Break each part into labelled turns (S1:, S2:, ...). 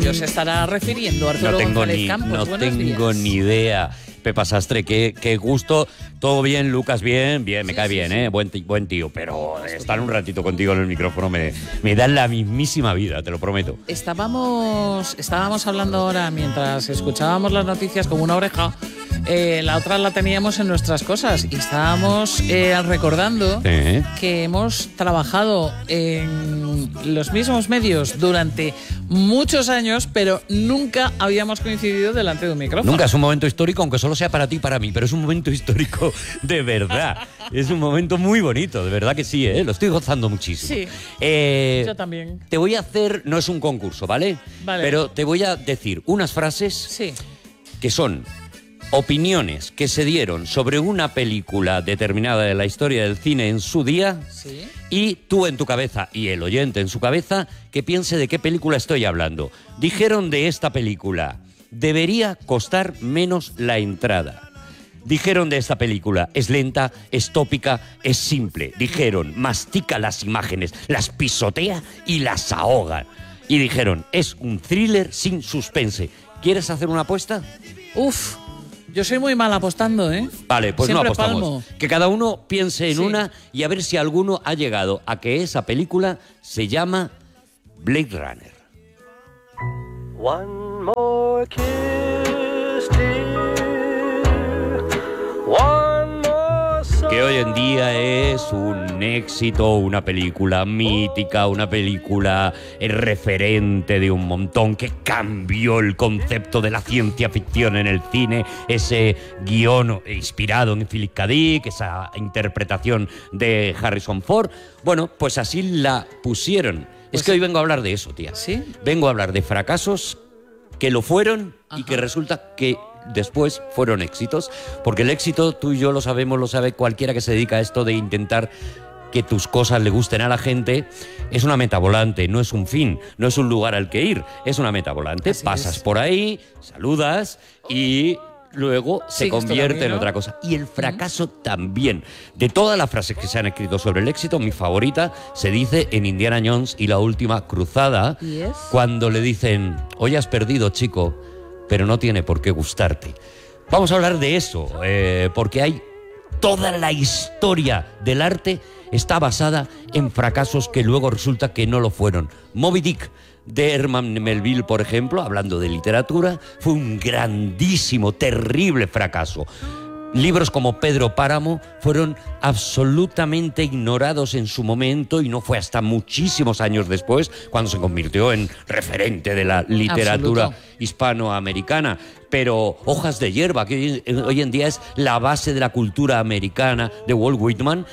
S1: ello se estará refiriendo Arturo González Campos?
S2: No
S1: Buenos
S2: tengo
S1: días.
S2: ni idea. Pepa Sastre, qué gusto. Todo bien, Lucas, bien, me cae bien, ¿eh? Buen tío, pero estar un ratito contigo en el micrófono me da la mismísima vida, te lo prometo.
S1: Estábamos hablando ahora, mientras escuchábamos las noticias con una oreja, la otra la teníamos en nuestras cosas y estábamos recordando que hemos trabajado en los mismos medios durante muchos años, pero nunca habíamos coincidido delante de un micrófono.
S2: Nunca, es un momento histórico, aunque solo sea para ti y para mí, pero es un momento histórico de verdad. Es un momento muy bonito, de verdad que sí, lo estoy gozando muchísimo.
S1: Sí, yo también.
S2: Te voy a hacer, no es un concurso, ¿vale?
S1: Vale.
S2: Pero te voy a decir unas frases que son opiniones que se dieron sobre una película determinada de la historia del cine en su día, y tú en tu cabeza y el oyente en su cabeza que piense de qué película estoy hablando. Dijeron de esta película: debería costar menos la entrada. Dijeron de esta película: es lenta, es tópica, es simple. Dijeron: mastica las imágenes, las pisotea y las ahoga. Y dijeron: es un thriller sin suspense. ¿Quieres hacer una apuesta?
S1: Uf, yo soy muy mal apostando, ¿eh?
S2: Vale, pues
S1: siempre
S2: no apostamos.
S1: palmo.
S2: Que cada uno piense en una y a ver si alguno ha llegado a que esa película se llama Blade Runner.
S3: One more kiss, dear. One more song.
S2: Que hoy en día es un éxito, una película mítica, una película referente de un montón, que cambió el concepto de la ciencia ficción en el cine, ese guión inspirado en Philip K. Dick, esa interpretación de Harrison Ford. Bueno, pues así la pusieron. Es que hoy vengo a hablar de eso, tía.
S1: ¿Sí?
S2: Vengo a hablar de fracasos que lo fueron y que resulta que después fueron éxitos. Porque el éxito, tú y yo lo sabemos, lo sabe cualquiera que se dedica a esto de intentar que tus cosas le gusten a la gente. Es una meta volante, no es un fin, no es un lugar al que ir, es una meta volante.
S1: Así
S2: pasas
S1: es.
S2: por ahí, saludas y luego se
S1: Sigues tu
S2: convierte en
S1: camino.
S2: otra cosa. Y el fracaso también. De todas las frases que se han escrito sobre el éxito, mi favorita se dice en Indiana Jones y la última cruzada,
S1: ¿Y es?
S2: cuando le dicen: hoy has perdido, chico, pero no tiene por qué gustarte. Vamos a hablar de eso, porque hay toda la historia del arte está basada en fracasos que luego resulta que no lo fueron. Moby Dick de Herman Melville, por ejemplo, hablando de literatura, fue un grandísimo, terrible fracaso. Libros como Pedro Páramo fueron absolutamente ignorados en su momento y no fue hasta muchísimos años después cuando se convirtió en referente de la literatura hispanoamericana. Pero Hojas de hierba, que hoy en día es la base de la cultura americana de Walt Whitman,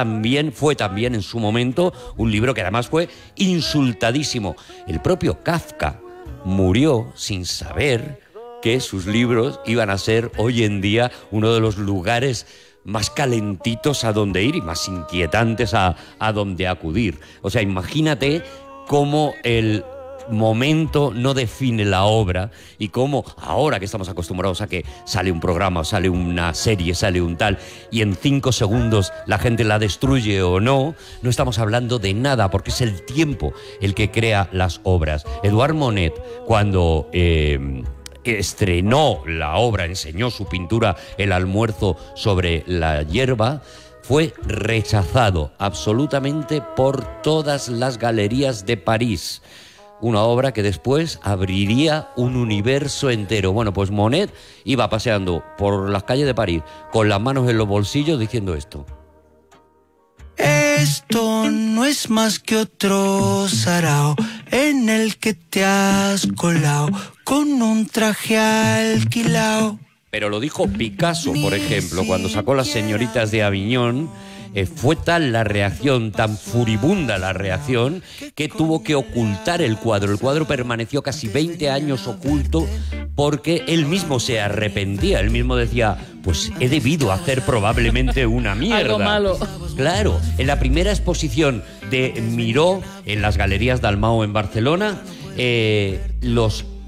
S2: fue también en su momento un libro que además fue insultadísimo. El propio Kafka murió sin saber que sus libros iban a ser hoy en día uno de los lugares más calentitos a donde ir y más inquietantes a donde acudir. O sea, imagínate cómo el momento no define la obra y cómo ahora que estamos acostumbrados a que sale un programa, sale una serie, sale un tal y en 5 segundos la gente la destruye o no estamos hablando de nada porque es el tiempo el que crea las obras. Edouard Monet, cuando estrenó la obra, enseñó su pintura El almuerzo sobre la hierba, fue rechazado absolutamente por todas las galerías de París. Una obra que después abriría un universo entero. Bueno, pues Monet iba paseando por las calles de París con las manos en los bolsillos diciendo esto:
S4: esto no es más que otro sarao en el que te has colado con un traje alquilao.
S2: Pero lo dijo Picasso, por ejemplo, cuando sacó Las señoritas de Aviñón. Fue tal la reacción, tan furibunda la reacción, que tuvo que ocultar el cuadro. El cuadro permaneció casi 20 años oculto porque él mismo se arrepentía. Él mismo decía: pues he debido hacer probablemente una mierda.
S1: Algo malo.
S2: Claro, en la primera exposición de Miró en las Galerías Dalmau en Barcelona, los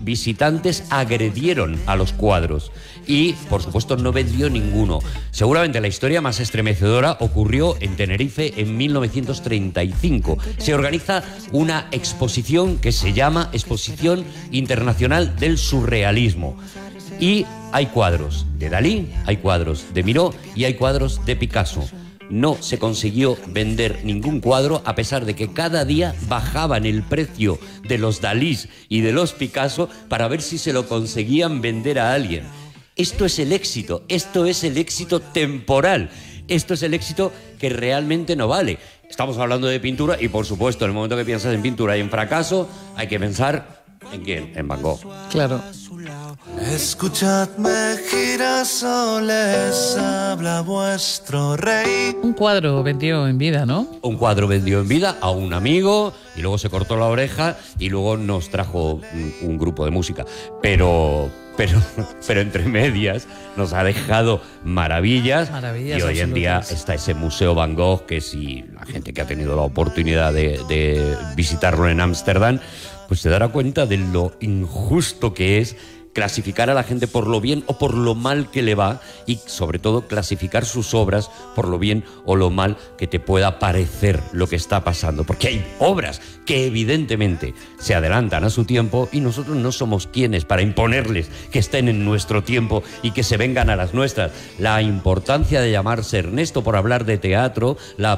S2: visitantes agredieron a los cuadros y, por supuesto, no vendió ninguno. Seguramente la historia más estremecedora ocurrió en Tenerife en 1935. Se organiza una exposición que se llama Exposición Internacional del Surrealismo. Y hay cuadros de Dalí, hay cuadros de Miró y hay cuadros de Picasso. No se consiguió vender ningún cuadro, a pesar de que cada día bajaban el precio de los Dalís y de los Picasso para ver si se lo conseguían vender a alguien. Esto es el éxito temporal, esto es el éxito que realmente no vale. Estamos hablando de pintura y, por supuesto, en el momento que piensas en pintura y en fracaso, hay que pensar ¿en quién? En Van Gogh.
S1: Claro.
S4: Escuchadme, girasoles, habla vuestro rey.
S1: Un cuadro vendió en vida, ¿no?
S2: Un cuadro vendió en vida a un amigo y luego se cortó la oreja y luego nos trajo un grupo de música. Pero entre medias nos ha dejado maravillas y hoy en día está ese Museo Van Gogh, que si la gente que ha tenido la oportunidad de visitarlo en Ámsterdam, pues se dará cuenta de lo injusto que es clasificar a la gente por lo bien o por lo mal que le va y, sobre todo, clasificar sus obras por lo bien o lo mal que te pueda parecer lo que está pasando. Porque hay obras que evidentemente se adelantan a su tiempo y nosotros no somos quienes para imponerles que estén en nuestro tiempo y que se vengan a las nuestras. La importancia de llamarse Ernesto por hablar de teatro, la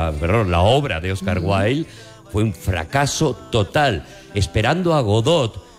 S2: obra de Oscar Wilde, fue un fracaso total. Esperando a Godot,